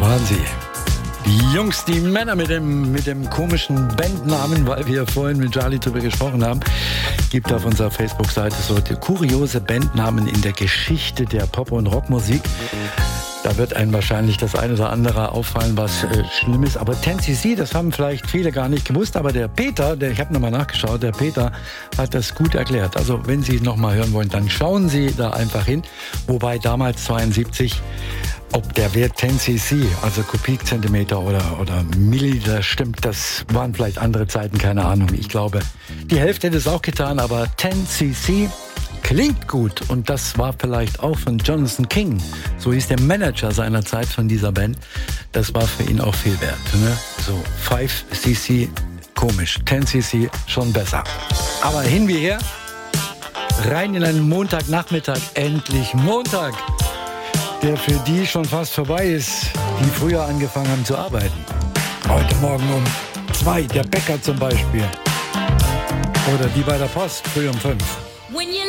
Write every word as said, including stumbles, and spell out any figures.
waren sie. Die Jungs, die Männer mit dem, mit dem komischen Bandnamen, weil wir vorhin mit Charlie drüber gesprochen haben, gibt auf unserer Facebook-Seite so die kuriose Bandnamen in der Geschichte der Pop- und Rockmusik. Da wird einem wahrscheinlich das eine oder andere auffallen, was äh, schlimm ist. Aber ten C C, das haben vielleicht viele gar nicht gewusst. Aber der Peter, der, ich habe nochmal nachgeschaut, der Peter hat das gut erklärt. Also wenn Sie es nochmal hören wollen, dann schauen Sie da einfach hin. Wobei damals zweiundsiebzig, ob der Wert ten C C, also Kubikzentimeter oder, oder Milliliter stimmt, das waren vielleicht andere Zeiten, keine Ahnung. Ich glaube, die Hälfte hätte es auch getan, aber ten C C klingt gut. Und das war vielleicht auch von Jonathan King. So hieß der Manager seiner Zeit von dieser Band. Das war für ihn auch viel wert. Ne? So fünf C C, komisch. ten C C, schon besser. Aber hin wie her, rein in einen Montagnachmittag. Endlich Montag, der für die schon fast vorbei ist, die früher angefangen haben zu arbeiten. Heute Morgen um zwei, der Bäcker zum Beispiel. Oder die bei der Post, früh um fünf.